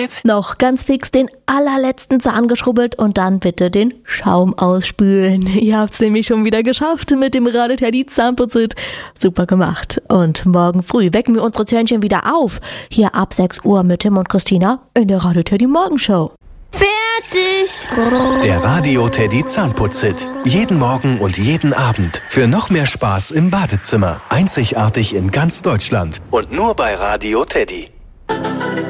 Tipp? Noch ganz fix den allerletzten Zahn geschrubbelt und dann bitte den Schaum ausspülen. Ihr habt's nämlich schon wieder geschafft mit dem Radio Teddy Zahnputzit. Super gemacht. Und morgen früh wecken wir unsere Zähnchen wieder auf. Hier ab 6 Uhr mit Tim und Christina in der Radio Teddy Morgenshow. Fertig! Der Radio Teddy Zahnputzhit. Jeden Morgen und jeden Abend. Für noch mehr Spaß im Badezimmer. Einzigartig in ganz Deutschland. Und nur bei Radio Teddy.